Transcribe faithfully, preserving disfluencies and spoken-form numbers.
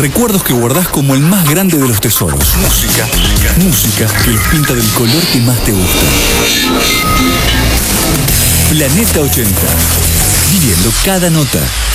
Recuerdos que guardás como el más grande de los tesoros. Música. Música que los pinta del color que más te gusta. Planeta ochenta. Viviendo cada nota.